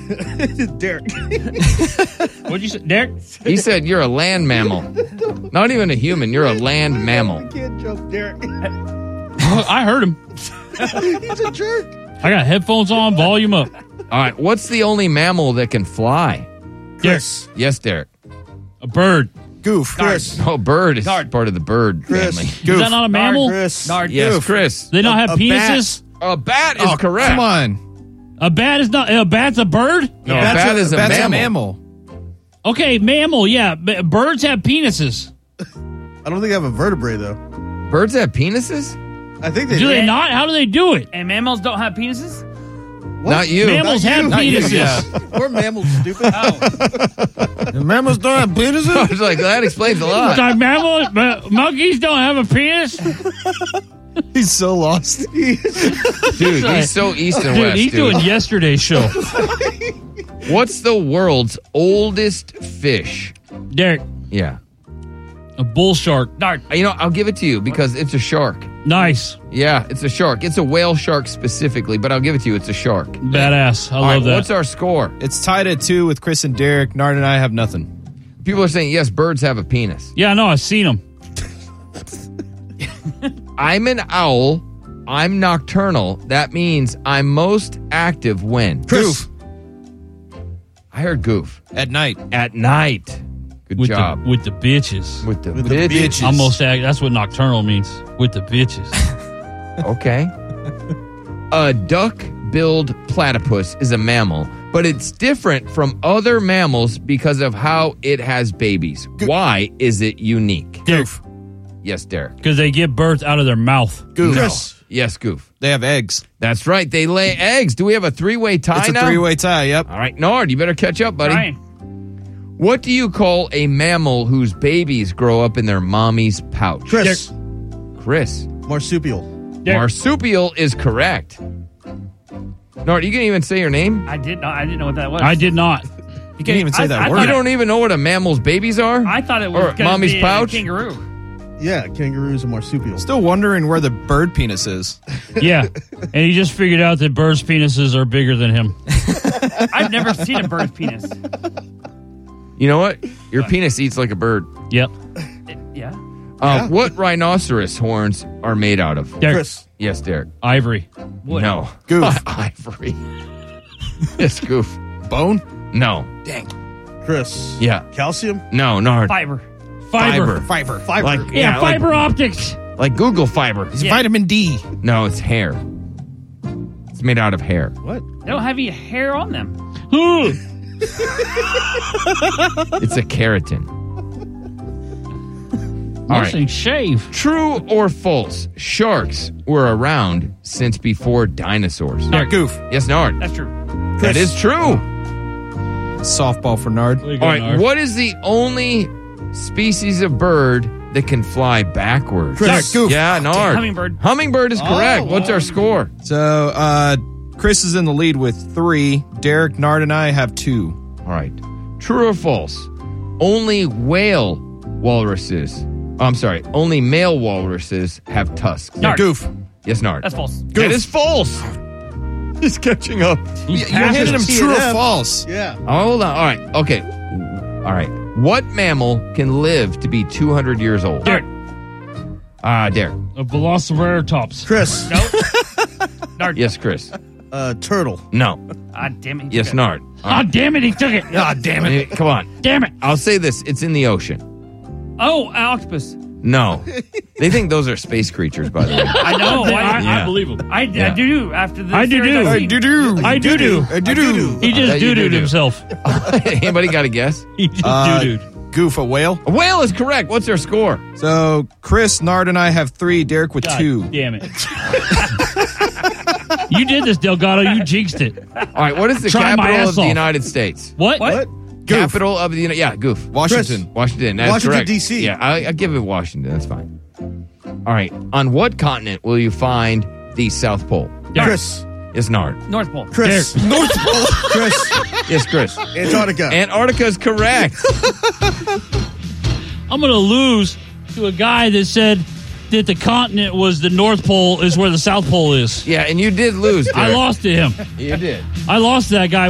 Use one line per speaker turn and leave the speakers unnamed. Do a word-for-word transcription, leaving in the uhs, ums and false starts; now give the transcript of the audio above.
Derek.
What'd you say, Derek?
He said you're a land mammal. Not even a human. You're a land mammal.
I can't jump, Derek.
I heard him.
He's a jerk.
I got headphones on, volume up.
All right. What's the only mammal that can fly?
Chris.
Yes, Derek.
A bird.
Goof. Chris.
Oh, bird is
Nard.
part of the bird
Chris.
family.
Is that not a mammal?
Chris.
Nard.
Yes,
Goof.
Chris.
They don't have
A- a
penises?
A bat is
Oh,
correct.
come on.
A bat is not. A bat's a bird?
No,
Yeah,
a bat is a
That's
mammal.
a mammal.
Okay, mammal, yeah. B- birds have penises.
I don't think I have a vertebrae, though.
Birds have penises?
I think they
Do they
do.
not? How do they do it?
And mammals don't have penises?
Not you.
Mammals
Not
have
you.
Not you,
penises.
yeah.
We're mammals, stupid.
The mammals don't have
I
penises?
was like, that explains a lot.
Like mammal, uh, monkeys don't have a penis?
He's so lost.
Dude, he's so east and
Dude,
west.
he's
dude.
doing yesterday's show.
What's the world's oldest fish?
Derek,
Yeah.
a bull shark.
Nard.
You know, I'll give it to you because it's a shark.
Nice.
Yeah, it's a shark. It's a whale shark specifically, but I'll give it to you. It's a shark.
Badass. I
All
love
right,
that.
what's our score?
It's tied at two with Chris and Derek. Nard and I have nothing.
People are saying, yes, birds have a penis.
yeah, no, I've seen them.
I'm an owl. I'm nocturnal. That means I'm most active when?
Goof.
I heard goof.
At night.
At night. Good
With
job.
the with the bitches.
with the
With the
bitches.
bitches.
Almost act, that's what nocturnal means. With the bitches.
Okay. A duck-billed platypus is a mammal, but it's different from other mammals because of how it has babies. Why is it unique?
Goof.
Yes, Derek.
Because they give birth out of their mouth.
Goof.
Chris.
Yes, Goof.
They have eggs.
That's right. They lay eggs. Do we have a three-way tie
It's a
now?
three-way tie, yep.
All right, Nard, you better catch up, buddy.
Ryan.
What do you call a mammal whose babies grow up in their mommy's pouch?
Chris.
Chris.
Marsupial.
Derek.
Marsupial is correct. Nard, you can even say your name?
I did not. I didn't know what that was.
I did not.
You can't even say
I-
that
I
word.
thought
You don't even know what a mammal's babies are?
I thought it was
Or
gonna
mommy's
be
pouch?
a kangaroo.
Yeah, kangaroos and marsupials.
Still wondering where the bird penis is.
Yeah. And he just figured out that birds' penises are bigger than him.
I've never seen a bird's penis.
You know what? Your penis eats like a bird.
Yep.
It- yeah.
Uh, What rhinoceros horns are made out of?
Derek.
Chris.
Yes, Derek.
Ivory.
Wood.
No.
Goof.
Ivory. Yes, Goof.
Bone?
No.
Chris.
Yeah.
Calcium.
No, Nard.
Fiber.
Fiber.
Fiber.
Fiber.
Like,
Yeah,
yeah,
fiber
like,
optics.
like Google fiber.
It's
Yeah.
vitamin D.
No, it's hair. It's made out of hair.
What?
They don't have any hair on them.
Ooh.
It's a keratin. All
All
right.
shave.
True or false? Sharks were around since before dinosaurs.
Nard. Goof.
Yes, Nard.
That's true.
That is true.
Softball for Nard.
There you
All
go,
right.
Nard.
What is the only species of bird that can fly backwards?
Chris.
Goof.
Yeah, Nard.
Hummingbird.
Hummingbird is correct. What's our score?
So, uh, Chris is in the lead with three. Derek, Nard, and I have two.
All right. True or false? Only whale walruses. Oh, I'm sorry. Only male walruses have tusks.
Nard.
Goof.
Yes, Nard.
That's false.
That is false. He's catching up.
You- You're handing him
T
true or
and F.
false.
Yeah.
Oh, hold on. All right. Okay. All right. What mammal can live to be two hundred years old?
Derek.
Ah, Derek.
A Velociraptor.
Chris.
Nope. Nard.
Yes, Chris.
Uh, turtle.
No.
Ah, damn it.
Yes, Nard.
Oh, damn it, he took it.
Ah, damn it.
Eh, Come on.
Damn it.
I'll say this. It's in the ocean.
Oh, an octopus.
No. They think those are space creatures, by the way.
I know.
I,
I,
I
Yeah.
believe him.
I,
Yeah.
I do after the
I do
series
do.
I've
I
seen.
do do.
I do do.
I do do.
He just
bet you
doo-dooed
do-do.
himself.
Anybody got a guess?
He just
Uh,
doo-dooed.
Goof, a whale.
A whale is correct. What's our score?
So, Chris, Nard, and I have three. Derek with
God
two.
damn it. You did this, Delgado. You jinxed it.
All right. What is the
Try my
capital
ass
of the
off.
United States?
What?
What?
Capital of the United Yeah, goof.
Washington.
Washington. That's
Washington,
correct.
D C.
Yeah, I, I give it Washington. That's fine. All right. On what continent will you find the South Pole?
Chris.
Yes, Nard.
North Pole.
Chris. North Pole. Chris.
Yes, Chris.
Antarctica.
Antarctica is correct.
I'm going to lose to a guy that said that the continent was the North Pole is where the South Pole is.
Yeah, and you did lose, Derek.
I lost to him.
You did.
I lost to that guy.